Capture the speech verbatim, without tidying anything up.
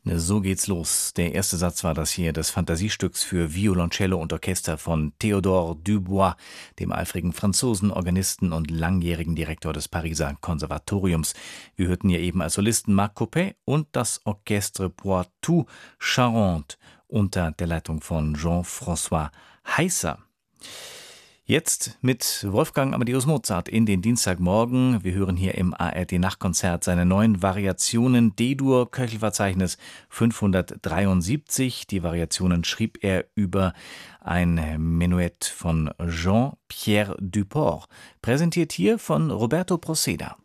So geht's los. Der erste Satz war das hier des Fantasiestücks für Violoncello und Orchester von Théodore Dubois, dem eifrigen Franzosen, Organisten und langjährigen Direktor des Pariser Konservatoriums. Wir hörten hier eben als Solisten Marc Coppet und das Orchestre Poitou Charente unter der Leitung von Jean-François Heisser. Jetzt mit Wolfgang Amadeus Mozart in den Dienstagmorgen. Wir hören hier im A R D-Nachtkonzert seine neuen Variationen D-Dur, Köchelverzeichnis fünfhundertdreiundsiebzig. Die Variationen schrieb er über ein Menuett von Jean-Pierre Duport. Präsentiert hier von Roberto Proceda.